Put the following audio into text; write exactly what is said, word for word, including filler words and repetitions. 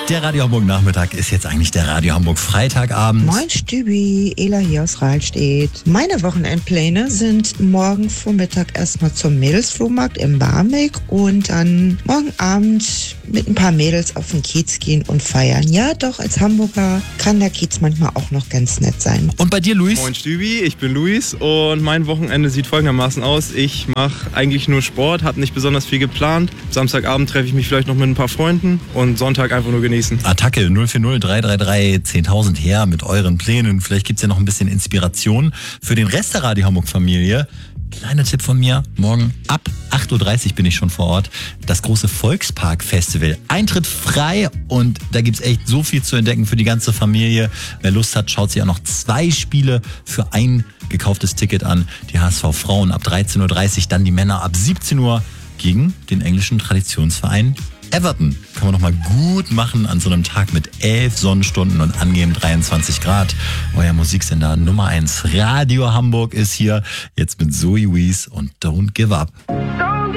Der Radio Hamburg Nachmittag ist jetzt eigentlich der Radio Hamburg Freitagabend. Moin Stübi, Ela hier aus Rahlstedt. Meine Wochenendpläne sind morgen Vormittag erstmal zum Mädelsflohmarkt im Barmbek und dann morgen Abend mit ein paar Mädels auf den Kiez gehen und feiern. Ja, doch, als Hamburger kann der Kiez manchmal auch noch ganz nett sein. Und bei dir, Luis? Moin Stübi, ich bin Luis und mein Wochenende sieht folgendermaßen aus. Ich mache eigentlich nur Sport, habe nicht besonders viel geplant. Samstagabend treffe ich mich vielleicht noch mit ein paar Freunden und Sonntag einfach nur genießen. Attacke null vier null drei drei drei zehntausend her mit euren Plänen. Vielleicht gibt's ja noch ein bisschen Inspiration für den Rest der Radio Hamburg Familie. Kleiner Tipp von mir, morgen ab acht Uhr dreißig bin ich schon vor Ort. Das große Volkspark-Festival. Eintritt frei und da gibt's echt so viel zu entdecken für die ganze Familie. Wer Lust hat, schaut sich auch noch zwei Spiele für ein gekauftes Ticket an. Die H S V Frauen ab dreizehn Uhr dreißig, dann die Männer ab siebzehn Uhr gegen den englischen Traditionsverein Everton. Kann man noch mal gut machen an so einem Tag mit elf Sonnenstunden und angenehm dreiundzwanzig Grad. Euer Musiksender Nummer eins Radio Hamburg ist hier. Jetzt mit Zoe Wees und Don't Give Up.